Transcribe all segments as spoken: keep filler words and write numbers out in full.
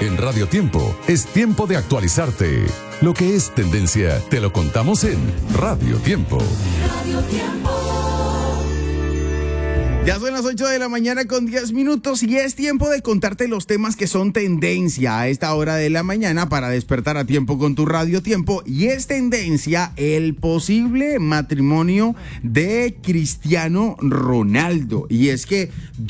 En Radio Tiempo es tiempo de actualizarte. Lo que es tendencia te lo contamos en Radio Tiempo. Radio Tiempo. Ya son las ocho de la mañana con diez minutos y es tiempo de contarte los temas que son tendencia a esta hora de la mañana para despertar a tiempo con tu Radio Tiempo. Y es tendencia el posible matrimonio de Cristiano Ronaldo. Y es que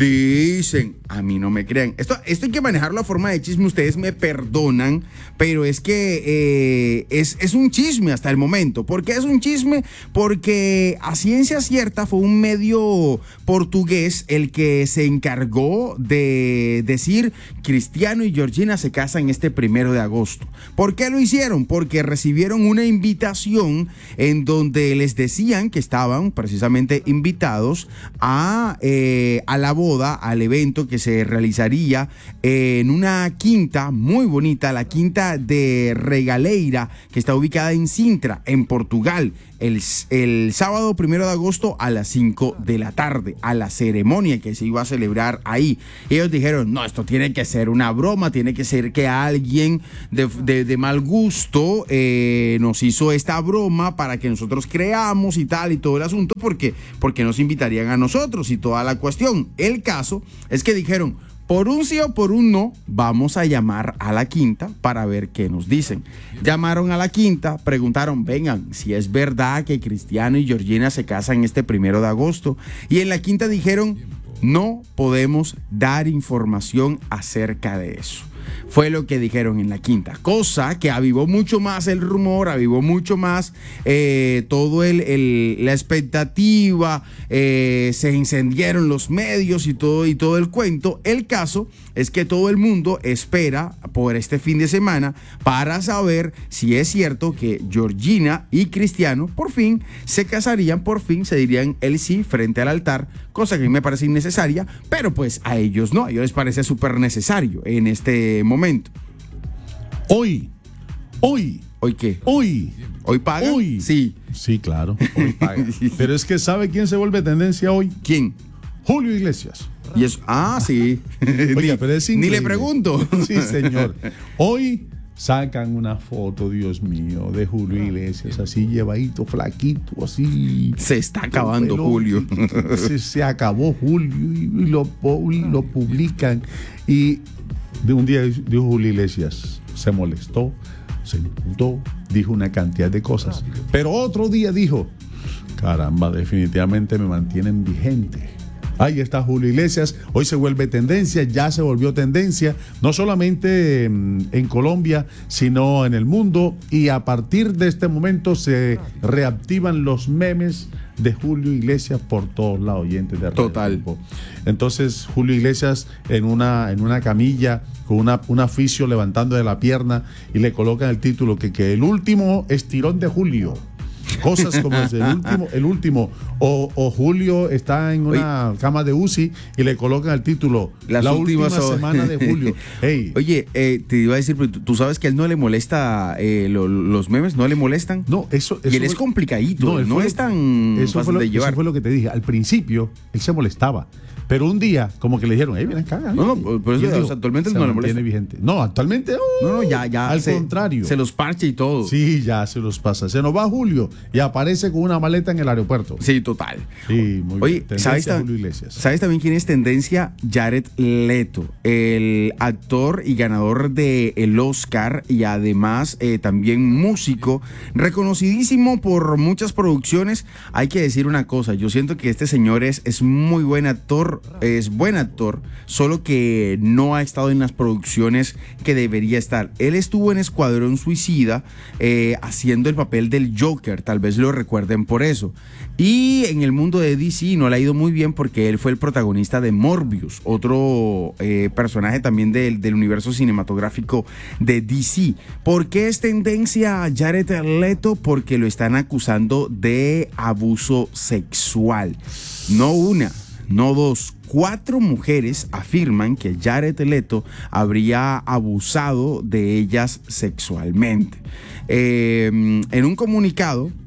dicen, a mí no me crean, esto, esto hay que manejarlo a forma de chisme, ustedes me perdonan, pero es que eh, es, es un chisme hasta el momento. ¿Por qué es un chisme? Porque a ciencia cierta fue un medio portugués el que se encargó de decir Cristiano y Georgina se casan este primero de agosto. ¿Por qué lo hicieron? Porque recibieron una invitación en donde les decían que estaban precisamente invitados a, eh, a la boda, al evento que se realizaría en una quinta muy bonita, la quinta de Regaleira, que está ubicada en Sintra, en Portugal. El, el sábado primero de agosto a las cinco de la tarde, a la ceremonia que se iba a celebrar ahí. Ellos dijeron, no, esto tiene que ser una broma, tiene que ser que alguien de, de, de mal gusto eh, nos hizo esta broma para que nosotros creamos y tal y todo el asunto, porque, porque nos invitarían a nosotros y toda la cuestión. El caso es que dijeron, por un sí o por un no, vamos a llamar a la quinta para ver qué nos dicen. Llamaron a la quinta, preguntaron, vengan, si es verdad que Cristiano y Georgina se casan este primero de agosto. Y en la quinta dijeron, no podemos dar información acerca de eso. Fue lo que dijeron en la quinta, cosa que avivó mucho más el rumor, avivó mucho más eh, todo el, el la expectativa, eh, se incendiaron los medios y todo y todo el cuento. El caso es que todo el mundo espera por este fin de semana para saber si es cierto que Georgina y Cristiano por fin se casarían, por fin se dirían el sí frente al altar, cosa que a mí me parece innecesaria, pero pues a ellos no, a ellos les parece súper necesario en este momento. Hoy, hoy. ¿Hoy qué? Hoy. ¿Hoy paga? Hoy. Sí. Sí, claro, hoy paga. Pero es que ¿sabe quién se vuelve tendencia hoy? ¿Quién? Julio Iglesias. Y eso, ah, sí. Oiga, ni, pero es ni increíble. le pregunto. Sí, señor. Hoy sacan una foto, Dios mío, de Julio Iglesias, así llevadito, flaquito, así. Se está acabando pero, Julio. Se, se acabó Julio y, y, lo, y lo publican. Y de un día dijo Julio Iglesias, se molestó, se imputó, dijo una cantidad de cosas. Pero otro día dijo, caramba, definitivamente me mantienen vigente. Ahí está Julio Iglesias, hoy se vuelve tendencia, ya se volvió tendencia, no solamente en Colombia, sino en el mundo, y a partir de este momento se reactivan los memes de Julio Iglesias por todos lados, oyentes de Radio Total. Tiempo. Entonces, Julio Iglesias en una, en una camilla, con una, un aficio levantando de la pierna, y le colocan el título que, que el último estirón de Julio. Cosas como el último, el último o, o Julio está en una Oye, cama de U C I y le colocan el título Las la última última semana de Julio. Hey. Oye, eh, te iba a decir, ¿tú sabes que a él no le molesta eh, lo, los memes? ¿No le molestan? No, eso, eso y él fue, es complicadito, no, no es lo, tan eso fácil fue lo, de llevar. Eso fue lo que te dije. Al principio, él se molestaba. Pero un día, como que le dijeron, hey, ven acá. No, no, por eso digo, actualmente se no le molesta. Vigente. No, actualmente, oh, no, no, ya, ya. Al se, contrario. Se los parche y todo. Sí, ya se los pasa. Se nos va Julio y aparece con una maleta en el aeropuerto. Sí, total. Sí, muy Oye, bien. ¿sabes, Julio Iglesias. ¿sabes también quién es tendencia? Jared Leto, el actor y ganador del Oscar y además eh, también músico, reconocidísimo por muchas producciones. Hay que decir una cosa, yo siento que este señor es, es muy buen actor, es buen actor, solo que no ha estado en las producciones que debería estar. Él estuvo en Escuadrón Suicida eh, haciendo el papel del Joker, tal vez lo recuerden por eso. Y en el mundo de D C no le ha ido muy bien porque él fue el protagonista de Morbius, otro eh, personaje también del, del universo cinematográfico de D C. ¿Por qué es tendencia a Jared Leto? Porque lo están acusando de abuso sexual. No una, no dos, cuatro mujeres afirman que Jared Leto habría abusado de ellas sexualmente. Eh, en un comunicado,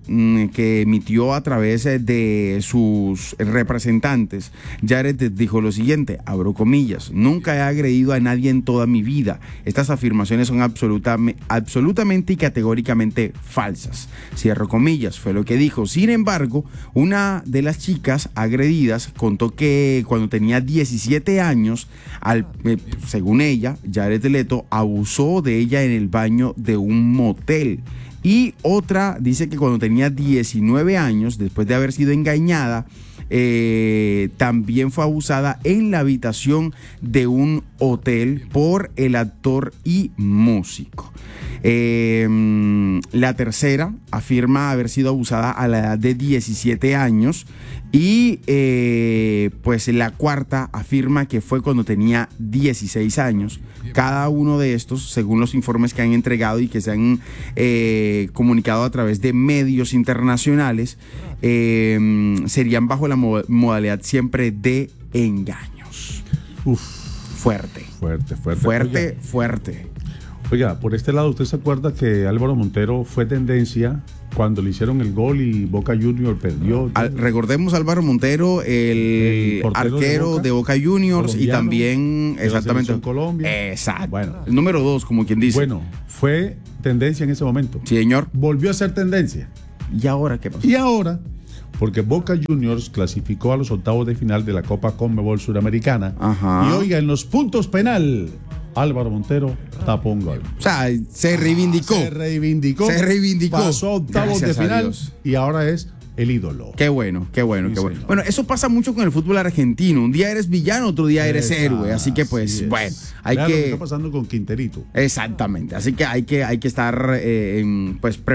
mmm, que emitió a través de sus representantes, Jared dijo lo siguiente, abro comillas, nunca he agredido a nadie en toda mi vida. Estas afirmaciones son absolutamente, absolutamente y categóricamente falsas. Cierro comillas, fue lo que dijo. Sin embargo, una de las chicas agredidas contó que cuando tenía diecisiete años, al, eh, según ella, Jared Leto abusó de ella en el baño de un motel. Y otra dice que cuando tenía diecinueve años, después de haber sido engañada, eh, también fue abusada en la habitación de un hotel por el actor y músico. Eh, la tercera afirma haber sido abusada a la edad de diecisiete años y eh, pues la cuarta afirma que fue cuando tenía dieciséis años. Cada uno de estos, según los informes que han entregado y que se han eh, comunicado a través de medios internacionales, eh, serían bajo la mo- modalidad siempre de engaños. Uf, fuerte. Fuerte, fuerte. Fuerte, Oiga, fuerte. Oiga, por este lado, ¿usted se acuerda que Álvaro Montero fue tendencia cuando le hicieron el gol y Boca Juniors perdió? Al, recordemos a Álvaro Montero, el, El portero arquero de Boca, de Boca Juniors y colombiano, también, de la exactamente. selección Colombia. Exacto. Bueno. El número dos, como quien dice. Bueno, fue tendencia en ese momento. Sí, señor. Volvió a ser tendencia. ¿Y ahora qué pasó? Y ahora, porque Boca Juniors clasificó a los octavos de final de la Copa Conmebol Suramericana. Ajá. Y oiga, en los puntos penal, Álvaro Montero tapó un gol. O sea, se reivindicó. Se reivindicó. Se reivindicó. Pasó a octavos Gracias de a final Dios. y ahora es el ídolo. Qué bueno, qué bueno, Sí, qué bueno. señor. Bueno, eso pasa mucho con el fútbol argentino. Un día eres villano, otro día eres Esa, héroe. Así que, pues, así es. bueno, hay Vea lo que. está pasando con Quinterito. Exactamente. Así que hay que, hay que estar, eh, en, pues, preparados.